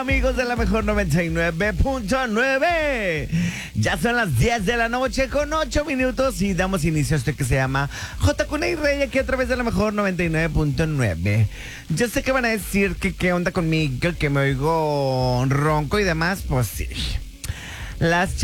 amigos de la mejor 99.9. Ya son las 10 de la noche con 8 minutos y damos inicio a esto que se llama J. Cuna y Rey aquí a través de la mejor 99.9. Yo sé que van a decir que qué onda conmigo, que me oigo ronco y demás, pues sí. Las